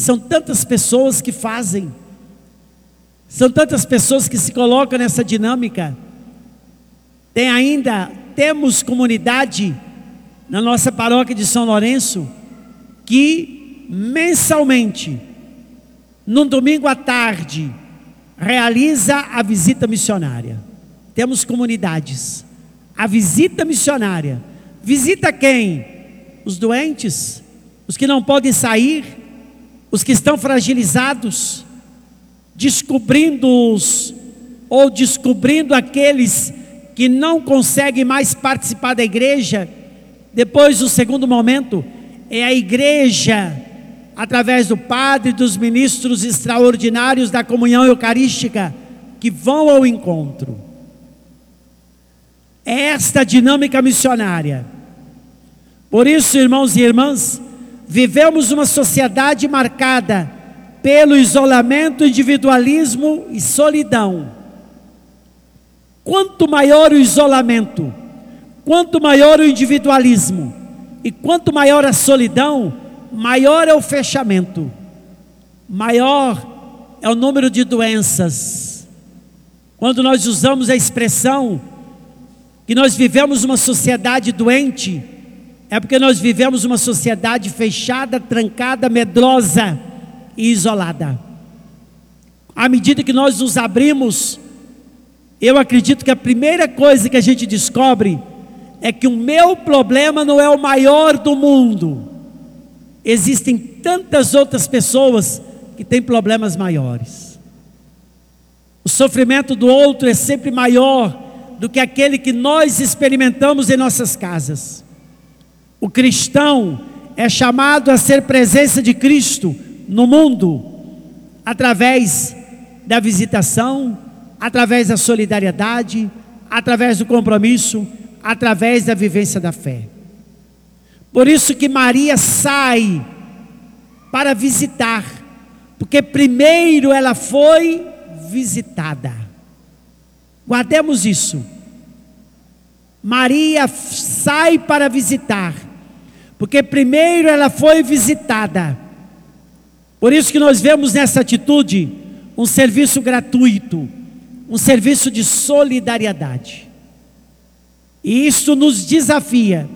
são tantas pessoas que fazem, são tantas pessoas que se colocam nessa dinâmica. Temos comunidade na nossa paróquia de São Lourenço que mensalmente, num domingo à tarde, realiza a visita missionária. Temos comunidades. A visita missionária. Visita quem? Os doentes, os que não podem sair, os que estão fragilizados, descobrindo-os ou descobrindo aqueles que não conseguem mais participar da igreja. Depois, o segundo momento é a igreja, através do padre e dos ministros extraordinários da comunhão eucarística, que vão ao encontro. É esta dinâmica missionária. Por isso, irmãos e irmãs, vivemos uma sociedade marcada pelo isolamento, individualismo e solidão. Quanto maior o isolamento, quanto maior o individualismo e quanto maior a solidão, maior é o fechamento, maior é o número de doenças. Quando nós usamos a expressão que nós vivemos uma sociedade doente, é porque nós vivemos uma sociedade fechada, trancada, medrosa e isolada. À medida que nós nos abrimos, eu acredito que a primeira coisa que a gente descobre é que o meu problema não é o maior do mundo. Existem tantas outras pessoas que têm problemas maiores. O sofrimento do outro é sempre maior do que aquele que nós experimentamos em nossas casas. O cristão é chamado a ser presença de Cristo no mundo, através da visitação, através da solidariedade, através do compromisso, através da vivência da fé. Por isso que Maria sai para visitar, porque primeiro ela foi visitada. Guardemos isso. Maria sai para visitar, porque primeiro ela foi visitada. Por isso que nós vemos nessa atitude um serviço gratuito, um serviço de solidariedade. E isso nos desafia.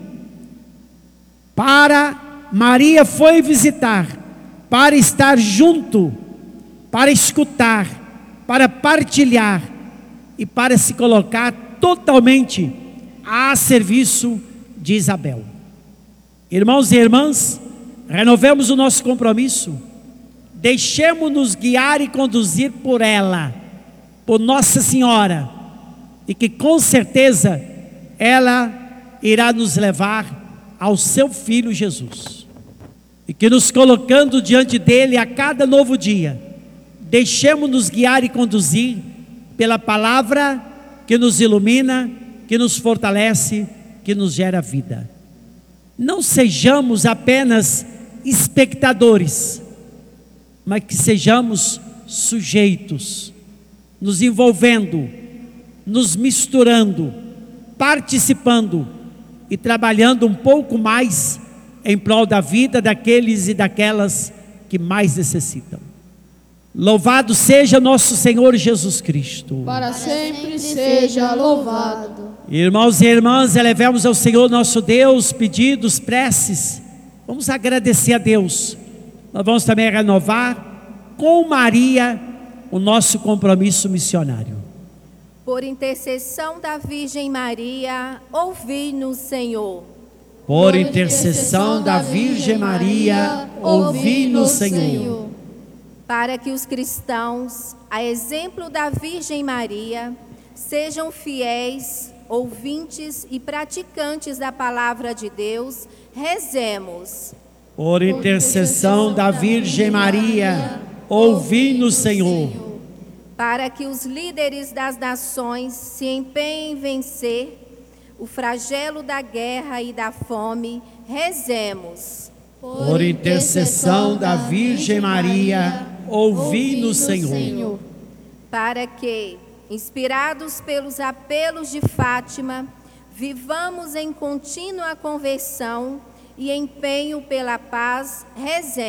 Maria foi visitar, para estar junto, para escutar, para partilhar e para se colocar totalmente a serviço de Isabel. Irmãos e irmãs, renovemos o nosso compromisso, deixemos-nos guiar e conduzir por ela, por Nossa Senhora, e que com certeza ela irá nos levar ao seu Filho Jesus, e que nos colocando diante dele a cada novo dia, deixemos-nos guiar e conduzir pela palavra que nos ilumina, que nos fortalece, que nos gera vida. Não sejamos apenas espectadores, mas que sejamos sujeitos, nos envolvendo, nos misturando, participando e trabalhando um pouco mais em prol da vida daqueles e daquelas que mais necessitam. Louvado seja nosso Senhor Jesus Cristo. Para sempre seja louvado. Irmãos e irmãs, elevemos ao Senhor nosso Deus pedidos, preces. Vamos agradecer a Deus. Nós vamos também renovar com Maria o nosso compromisso missionário. Por intercessão da Virgem Maria, ouvi-nos, Senhor. Por intercessão da Virgem Maria, ouvi-nos, Senhor. Para que os cristãos, a exemplo da Virgem Maria, sejam fiéis, ouvintes e praticantes da palavra de Deus, rezemos. Por intercessão da Virgem Maria, ouvi-nos, Senhor. Para que os líderes das nações se empenhem em vencer o flagelo da guerra e da fome, rezemos. Por intercessão da Virgem Maria, ouvi-nos, Senhor. Para que, inspirados pelos apelos de Fátima, vivamos em contínua conversão e empenho pela paz, rezemos.